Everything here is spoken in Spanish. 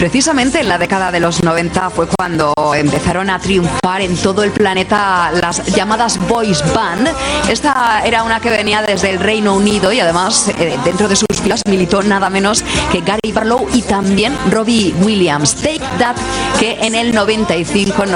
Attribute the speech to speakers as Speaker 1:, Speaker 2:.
Speaker 1: Precisamente en la década de los 90 fue cuando empezaron a triunfar en todo el planeta las llamadas boys band. Esta era una que venía desde el Reino Unido y además dentro de sus filas militó nada menos que Gary Barlow y también Robbie Williams. Take That, que en el 95